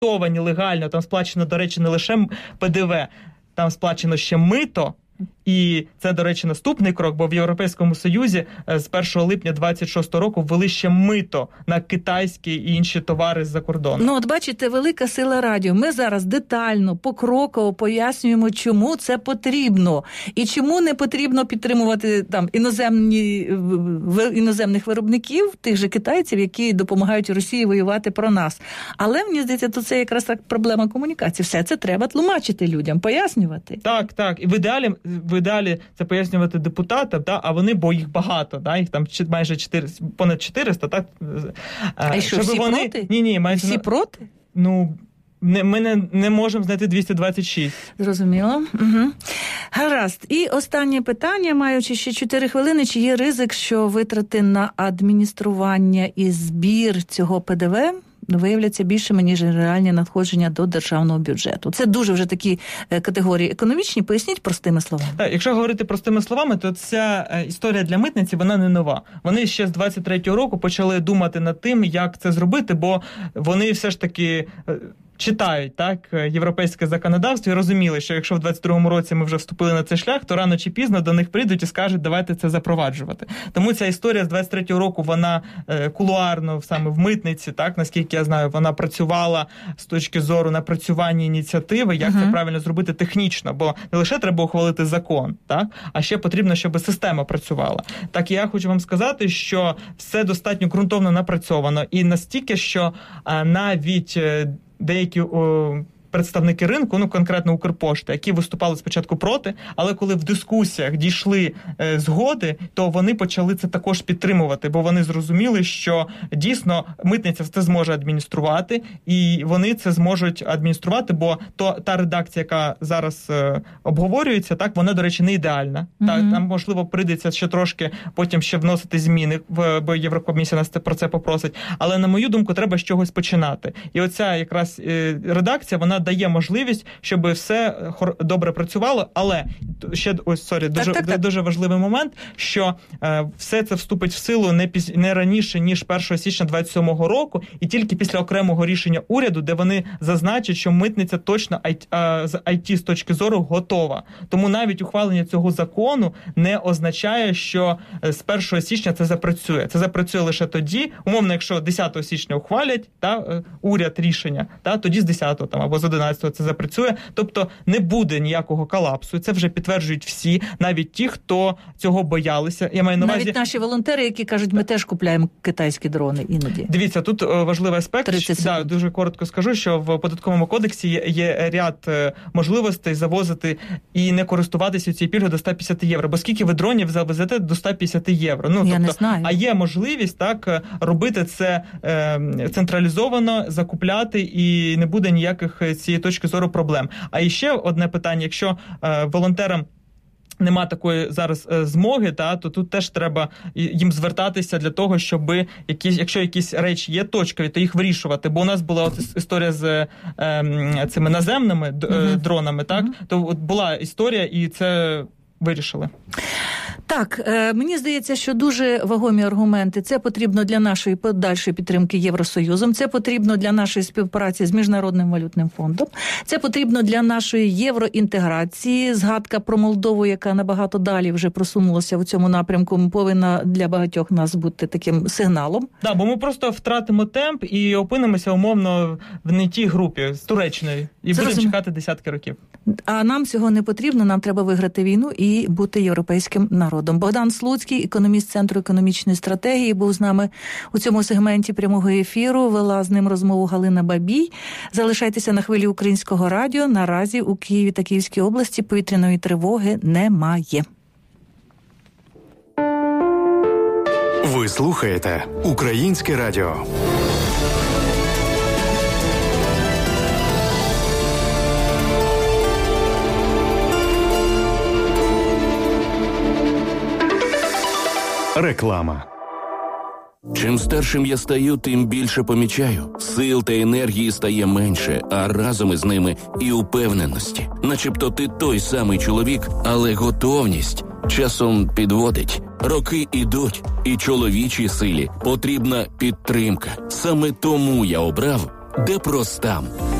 імпортовані легально, там сплачено, до речі, не лише ПДВ, там сплачено ще мито. І це, до речі, наступний крок, бо в Європейському Союзі з 1 липня 26 року ввели ще мито на китайські і інші товари з-за кордону. Ну, от бачите, велика сила радіо. Ми зараз детально, покроково пояснюємо, чому це потрібно. І чому не потрібно підтримувати там іноземних виробників, тих же китайців, які допомагають Росії воювати про нас. Але, мені здається, то це якраз так проблема комунікації. Все це треба тлумачити людям, пояснювати. Так. І в ідеалі це пояснювати депутатам, а вони, бо їх багато, їх там майже понад 400, так? А що, всі проти? Ні. Всі проти? Ну, ми не можемо знайти 226. Зрозуміло. Угу. Гаразд. І останнє питання, маючи ще 4 хвилини, чи є ризик, що витрати на адміністрування і збір цього ПДВ виявляться більшими, ніж реальні надходження до державного бюджету? Це дуже вже такі категорії економічні. Поясніть простими словами. Так, якщо говорити простими словами, то ця історія для митниці, вона не нова. Вони ще з 23-го року почали думати над тим, як це зробити, бо вони все ж таки читають, європейське законодавство і розуміли, що якщо в 22-му році ми вже вступили на цей шлях, то рано чи пізно до них прийдуть і скажуть, давайте це запроваджувати. Тому ця історія з 23-го року, вона кулуарно саме в митниці, наскільки я знаю, вона працювала з точки зору напрацювання ініціативи, як це правильно зробити технічно, бо не лише треба ухвалити закон, а ще потрібно, щоб система працювала. Так, я хочу вам сказати, що все достатньо ґрунтовно напрацьовано і настільки, що навіть деякі представники ринку, конкретно Укрпошта, які виступали спочатку проти, але коли в дискусіях дійшли згоди, то вони почали це також підтримувати, бо вони зрозуміли, що дійсно митниця це зможе адмініструвати, і вони це зможуть адмініструвати, бо та редакція, яка зараз обговорюється, вона, до речі, не ідеальна. Там, можливо, прийдеться ще трошки потім ще вносити зміни, бо Єврокомісія нас про це попросить. Але, на мою думку, треба з чогось починати. І оця якраз редакція, вона дає можливість, щоб все добре працювало, але ще дуже важливий момент, що все це вступить в силу не раніше, ніж 1 січня 2027 року, і тільки після окремого рішення уряду, де вони зазначать, що митниця точно з IT з точки зору готова. Тому навіть ухвалення цього закону не означає, що з 1 січня це запрацює. Це запрацює лише тоді, умовно, якщо 10 січня ухвалять уряд рішення, тоді з 10 або з 11-го це запрацює. Тобто не буде ніякого колапсу. Це вже підтверджують всі, навіть ті, хто цього боялися. Я маю на увазі... Навіть наші волонтери, які кажуть, ми теж купляємо китайські дрони іноді. Дивіться, тут важливий аспект. Дуже коротко скажу, що в Податковому кодексі є ряд можливостей завозити і не користуватися цією пільгою до 150 євро. Бо скільки ви дронів завезете до 150 євро? Я не знаю. А є можливість робити це централізовано, закупляти, і не буде ніяких з цієї точки зору проблем. А іще одне питання, якщо волонтерам нема такої зараз змоги, то тут теж треба їм звертатися для того, щоб якщо якісь речі є точкові, то їх вирішувати. Бо у нас була історія з цими наземними дронами, то була історія, і це вирішили. Так, мені здається, що дуже вагомі аргументи. Це потрібно для нашої подальшої підтримки Євросоюзом, це потрібно для нашої співпраці з Міжнародним валютним фондом, це потрібно для нашої євроінтеграції. Згадка про Молдову, яка набагато далі вже просунулася в цьому напрямку, повинна для багатьох нас бути таким сигналом. Так, бо ми просто втратимо темп і опинимося умовно в не тій групі з Туреччиною і будемо чекати десятки років. А нам цього не потрібно, нам треба виграти війну і бути європейським народом. Богдан Слуцький, економіст Центру економічної стратегії, був з нами у цьому сегменті прямого ефіру. Вела з ним розмову Галина Бабій. Залишайтеся на хвилі Українського радіо. Наразі у Києві та Київській області повітряної тривоги немає. Ви слухаєте Українське радіо. Реклама. Чим старшим я стаю, тим більше помічаю. Сил та енергії стає менше, а разом із ними і упевненості. Начебто ти той самий чоловік, але готовність часом підводить. Роки ідуть, і чоловічій силі потрібна підтримка. Саме тому я обрав де Простам.